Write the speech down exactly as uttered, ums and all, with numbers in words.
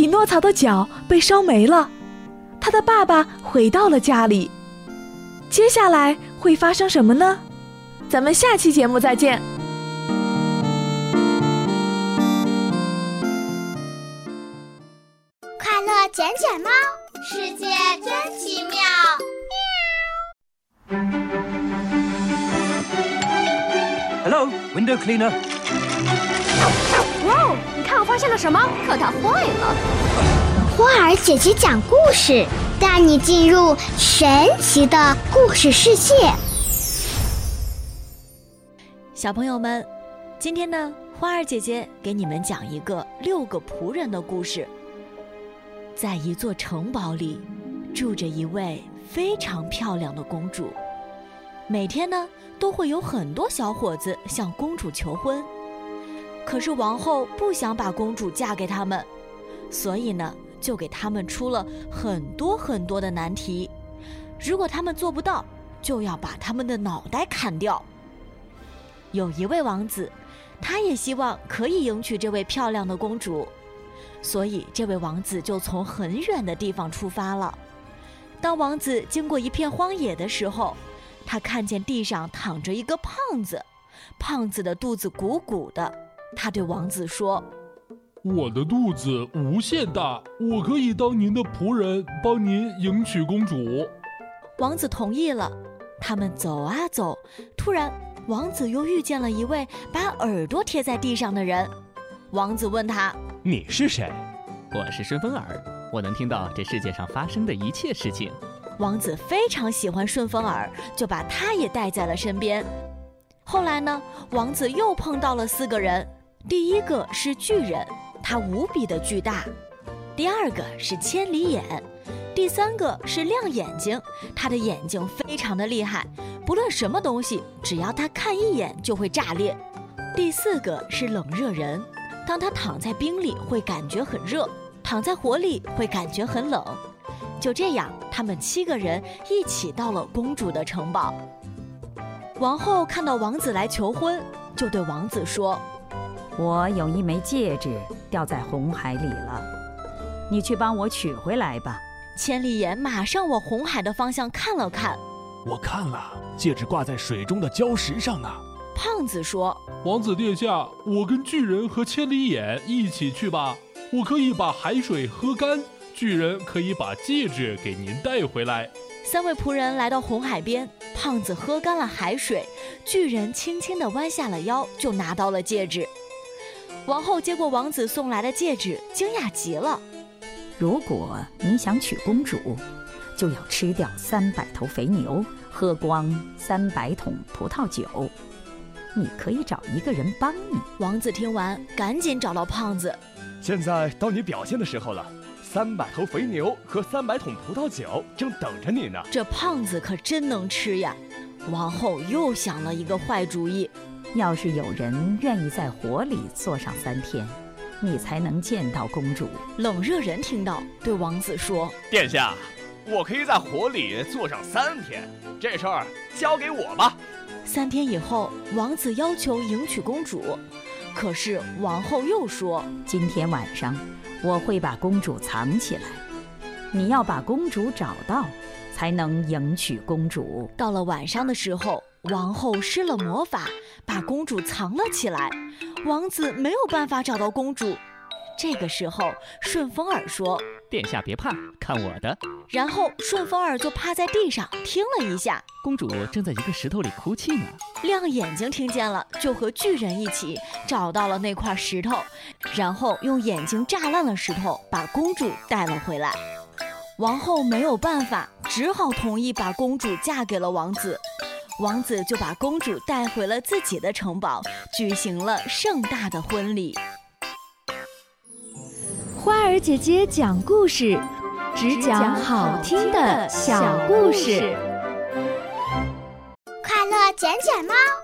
匹诺曹的脚被烧没了，他的爸爸回到了家里。接下来会发生什么呢？咱们下期节目再见。 快乐捡捡猫，世界真奇妙。 Hello, window cleaner. 哇哦，你看我发现了什么？可它坏了。 花儿姐姐讲故事，带你进入神奇的故事世界。 小朋友们，今天呢，花儿姐姐给你们讲一个六个仆人的故事。在一座城堡里，住着一位非常漂亮的公主。每天呢，都会有很多小伙子向公主求婚。可是王后不想把公主嫁给他们，所以呢，就给他们出了很多很多的难题。如果他们做不到，就要把他们的脑袋砍掉。有一位王子，他也希望可以迎娶这位漂亮的公主，所以这位王子就从很远的地方出发了。当王子经过一片荒野的时候，他看见地上躺着一个胖子，胖子的肚子鼓鼓的。他对王子说： 我的肚子无限大，我可以当您的仆人，帮您迎娶公主。 王子同意了。他们走啊走，突然王子又遇见了一位把耳朵贴在地上的人。王子问他： 你是谁？我是顺风耳，我能听到这世界上发生的一切事情。 王子非常喜欢顺风耳，就把他也带在了身边。后来呢，王子又碰到了四个人。第一个是巨人，他无比的巨大。第二个是千里眼。第三个是亮眼睛，他的眼睛非常的厉害，不论什么东西，只要他看一眼就会炸裂。第四个是冷热人，当他躺在冰里会感觉很热，躺在火里会感觉很冷。就这样，他们七个人一起到了公主的城堡。王后看到王子来求婚，就对王子说： 我有一枚戒指掉在红海里了，你去帮我取回来吧。 千里眼马上往红海的方向看了看， 我看了，戒指挂在水中的礁石上呢。 胖子说： 王子殿下，我跟巨人和千里眼一起去吧，我可以把海水喝干，巨人可以把戒指给您带回来。 三位仆人来到红海边，胖子喝干了海水，巨人轻轻地弯下了腰，就拿到了戒指。王后接过王子送来的戒指，惊讶极了。 如果你想娶公主，就要吃掉三百头肥牛，喝光三百桶葡萄酒。你可以找一个人帮你。 王子听完，赶紧找到胖子。 现在到你表现的时候了，三百头肥牛和三百桶葡萄酒正等着你呢。 这胖子可真能吃呀！王后又想了一个坏主意。 要是有人愿意在火里坐上三天，你才能见到公主。 冷热人听到，对王子说： 殿下，我可以在火里坐上三天，这事儿交给我吧。 三天以后，王子要求迎娶公主，可是王后又说： 今天晚上我会把公主藏起来，你要把公主找到，才能迎娶公主。 到了晚上的时候，王后施了魔法，把公主藏了起来。王子没有办法找到公主。这个时候，顺风耳说： 殿下别怕，看我的。 然后顺风耳就趴在地上听了一下， 公主正在一个石头里哭泣呢。 亮眼睛听见了，就和巨人一起找到了那块石头，然后用眼睛炸烂了石头，把公主带了回来。王后没有办法，只好同意把公主嫁给了王子。王子就把公主带回了自己的城堡，举行了盛大的婚礼。 花儿姐姐讲故事，只讲好听的小故事。 快乐捡捡猫。